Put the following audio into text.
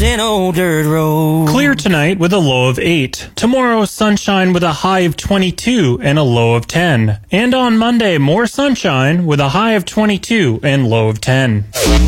an old dirt road. Clear tonight with a low of 8. Tomorrow, sunshine with a high of 22 and a low of 10. And on Monday, more sunshine with a high of 22 and low of 10.